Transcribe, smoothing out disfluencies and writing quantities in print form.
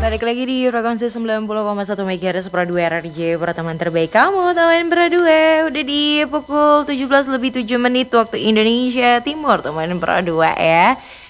Balik lagi di frekuensi 90,1 MHz Pro 2 RRJ Pro teman terbaik kamu, teman Pro 2. Udah di pukul 17 lebih 7 menit waktu Indonesia Timur, teman Pro 2 ya.